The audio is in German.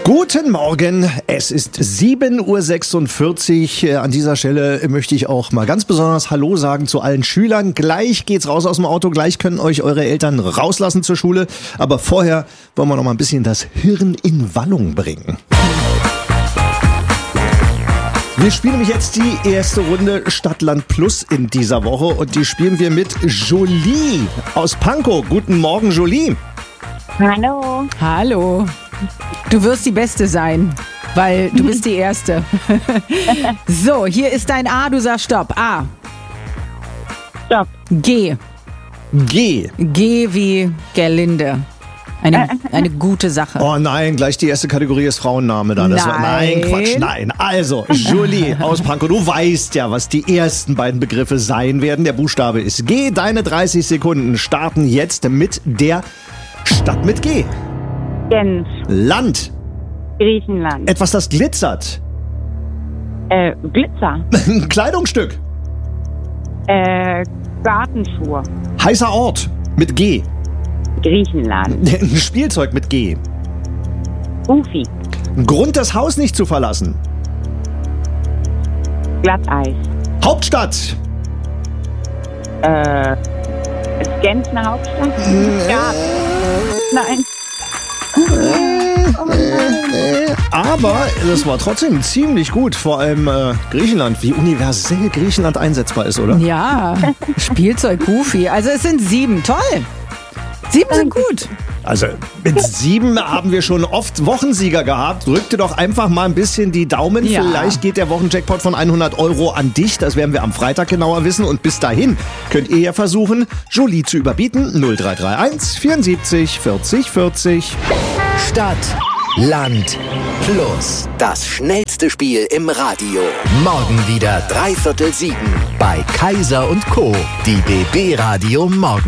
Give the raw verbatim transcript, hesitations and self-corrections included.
Guten Morgen, es ist sieben Uhr sechsundvierzig. An dieser Stelle möchte ich auch mal ganz besonders Hallo sagen zu allen Schülern. Gleich geht's raus aus dem Auto, gleich können euch eure Eltern rauslassen zur Schule. Aber vorher wollen wir noch mal ein bisschen das Hirn in Wallung bringen. Wir spielen nämlich jetzt die erste Runde Stadtland Plus in dieser Woche und die spielen wir mit Jolie aus Pankow. Guten Morgen, Jolie. Hallo. Hallo. Du wirst die Beste sein, weil du bist die Erste. So, hier ist dein A, du sagst Stopp. A. Stopp. G. G. G wie Gerlinde. Eine, eine gute Sache. Oh nein, gleich die erste Kategorie ist Frauenname dann. Das war, nein, Quatsch, nein. Also, Jolie aus Pankow, du weißt ja, was die ersten beiden Begriffe sein werden. Der Buchstabe ist G. Deine dreißig Sekunden starten jetzt mit der Stadt mit G. Genf. Land. Griechenland. Etwas, das glitzert. Äh, Glitzer. Ein Kleidungsstück. Äh, Gartenschuhe. Heißer Ort mit G. Griechenland. Ein Spielzeug mit G. Goofy. Grund, das Haus nicht zu verlassen. Glatteis. Hauptstadt. Äh, ist Genf eine Hauptstadt? Ja. Nein. Aber das war trotzdem ziemlich gut, vor allem äh, Griechenland, wie universell Griechenland einsetzbar ist, oder? Ja, Spielzeug Goofy. Also es sind sieben. Toll. Sieben sind gut. Also mit sieben haben wir schon oft Wochensieger gehabt. Drück dir doch einfach mal ein bisschen die Daumen. Ja. Vielleicht geht der Wochenjackpot von hundert Euro an dich. Das werden wir am Freitag genauer wissen. Und bis dahin könnt ihr ja versuchen, Jolie zu überbieten. null drei drei eins vierundsiebzig vierzig vierzig. Stadt, Land, Plus. Das schnellste Spiel im Radio. Morgen wieder dreiviertel sieben bei Kaiser und Co. Die B B Radio Morgen.